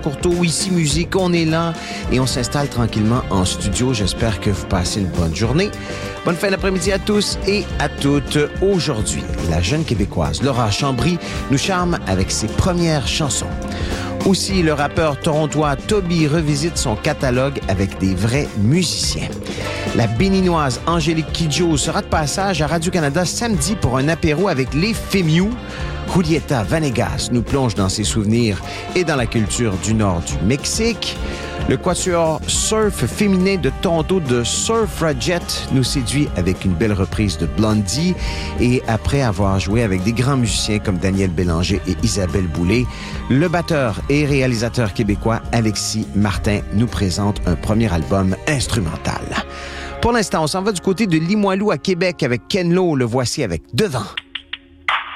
Courteau, ici Musique, on est là et on s'installe tranquillement en studio. J'espère que vous passez une bonne journée. Bonne fin d'après-midi à tous et à toutes. Aujourd'hui, la jeune Québécoise Laura Chambry nous charme avec ses premières chansons. Aussi, le rappeur torontois Toby revisite son catalogue avec des vrais musiciens. La béninoise Angélique Kidjo sera de passage à Radio-Canada samedi pour un apéro avec les Fémiou. Julieta Vanegas nous plonge dans ses souvenirs et dans la culture du nord du Mexique. Le quatuor surf féminin de Toronto de Surfragette nous séduit avec une belle reprise de Blondie. Et après avoir joué avec des grands musiciens comme Daniel Bélanger et Isabelle Boulay, le batteur et réalisateur québécois Alexis Martin nous présente un premier album instrumental. Pour l'instant, on s'en va du côté de Limoilou à Québec avec Ken Lo. Le voici avec Devant.